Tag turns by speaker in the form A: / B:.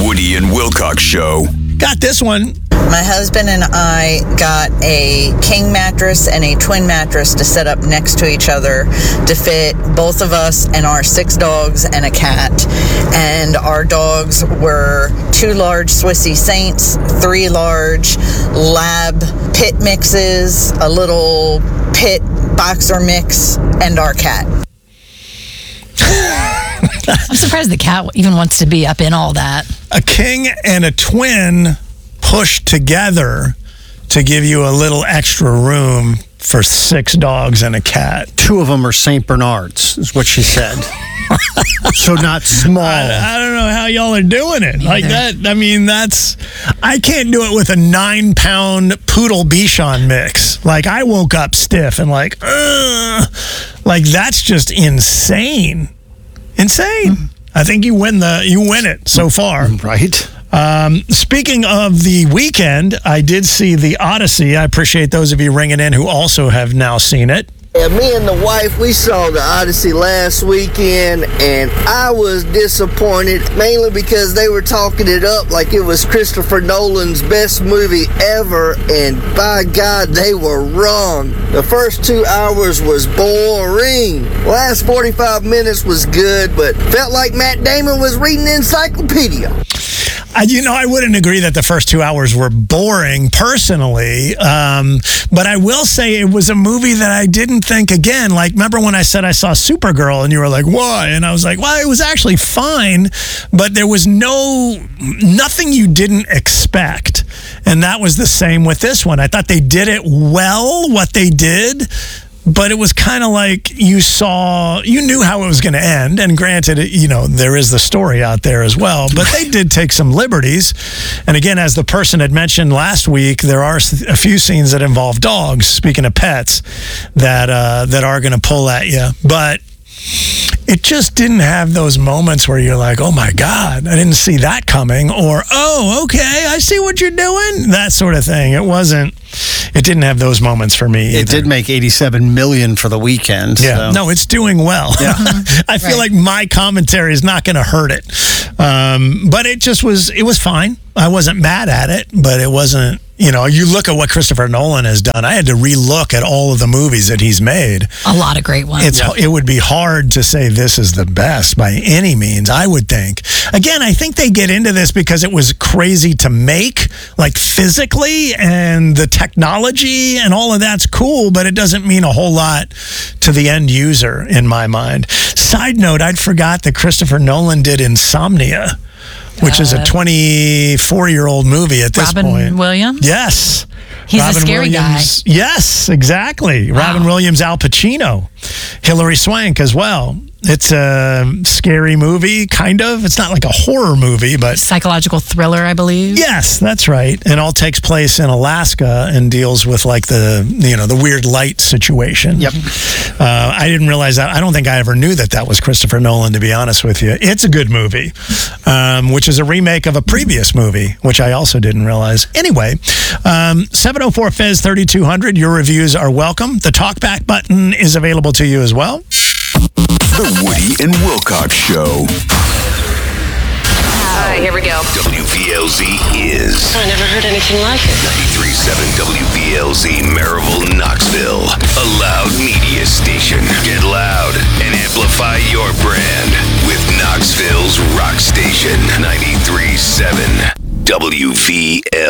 A: Woody and Wilcox Show.
B: Got this one.
C: My husband and I got a king mattress and a twin mattress to set up next to each other to fit both of us and our 6 dogs and a cat. And our dogs were 2 large Swissy Saints, 3 large lab pit mixes, a little pit boxer mix, and our cat.
D: I'm surprised the cat even wants to be up in all that.
B: A king and a twin pushed together to give you a little extra room for 6 dogs and a cat.
E: 2 of them are St. Bernards, is what she said. So not small.
B: I don't know how y'all are doing it. Like that, I mean, I can't do it with a 9-pound poodle Bichon mix. Like, I woke up stiff and like that's just insane. Insane. I think you win it so far.
E: Right.
B: Speaking of the weekend, I did see The Odyssey. I appreciate those of you ringing in who also have now seen it.
F: Yeah, me and the wife, we saw The Odyssey last weekend, and I was disappointed, mainly because they were talking it up like it was Christopher Nolan's best movie ever, and by God, they were wrong. The first 2 hours was boring. Last 45 minutes was good, but felt like Matt Damon was reading an encyclopedia.
B: I wouldn't agree that the first 2 hours were boring personally, but I will say it was a movie that I didn't think, again, like, remember when I said I saw Supergirl and you were like, why? And I was like, well, it was actually fine, but there was nothing you didn't expect. And that was the same with this one. I thought they did it well, what they did. But it was kind of like you knew how it was going to end. And granted, there is the story out there as well. But they did take some liberties. And again, as the person had mentioned last week, there are a few scenes that involve dogs, speaking of pets, that are going to pull at you. But it just didn't have those moments where you're like, oh my God, I didn't see that coming. Or, oh, okay, I see what you're doing. That sort of thing. It didn't have those moments for me either.
E: It did make $87 million for the weekend.
B: Yeah,
E: so.
B: No, it's doing well. Yeah. I feel like my commentary is not going to hurt it. But it was fine. I wasn't mad at it, but it wasn't, you look at what Christopher Nolan has done. I had to re-look at all of the movies that he's made.
D: A lot of great ones.
B: It would be hard to say this is the best by any means, I would think. Again, I think they get into this because it was crazy to make, like physically, and the technology and all of that's cool, but it doesn't mean a whole lot to the end user in my mind. Side note, I'd forgot that Christopher Nolan did Insomnia, which is a 24-year-old movie at this point.
D: Robin Williams?
B: Yes.
D: He's
B: Robin
D: a scary
B: Williams.
D: guy.
B: Yes, exactly. Wow. Robin Williams, Al Pacino, Hilary Swank as well. It's a scary movie, kind of. It's not like a horror movie, but...
D: Psychological thriller, I believe.
B: Yes, that's right. It all takes place in Alaska and deals with like the weird light situation.
E: Yep.
B: I didn't realize that. I don't think I ever knew that was Christopher Nolan, to be honest with you. It's a good movie, which is a remake of a previous movie, which I also didn't realize. Anyway, 704-FEZ-3200, your reviews are welcome. The talkback button is available to you as well.
A: The Woody and Wilcox Show.
G: All right, here we go.
A: WVLZ is...
G: I never heard anything like it.
A: 93.7 WVLZ, Maryville, Knoxville. A loud media station. Get loud and amplify your brand with Knoxville's rock station. 93.7 WVLZ.